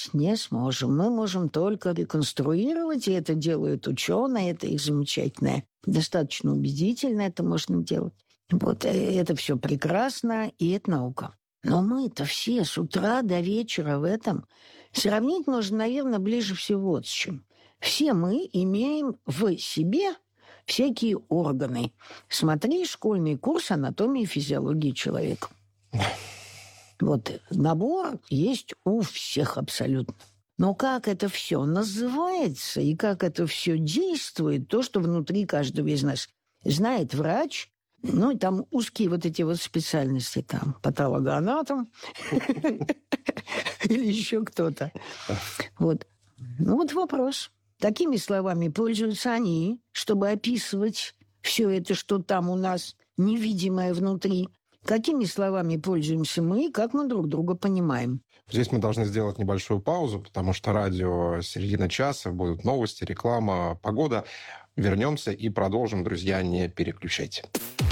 создать не сможем. Мы можем только реконструировать, и это делают ученые, это их замечательное, достаточно убедительно это можно делать. Вот это все прекрасно, и это наука. Но мы-то все с утра до вечера в этом. Сравнить можно, наверное, ближе всего с чем. Все мы имеем в себе всякие органы. Смотри школьный курс анатомии и физиологии человека. Вот набор есть у всех абсолютно. Но как это все называется и как это все действует, то, что внутри каждого из нас знает врач, ну и там узкие вот эти вот специальности, там патологоанатом или еще кто-то. Вот. Ну вот вопрос. Такими словами пользуются они, чтобы описывать все это, что там у нас невидимое внутри. Какими словами пользуемся мы, как мы друг друга понимаем? Здесь мы должны сделать небольшую паузу, потому что радио середина часа, будут новости, реклама, погода. Вернемся и продолжим, друзья, не переключайте.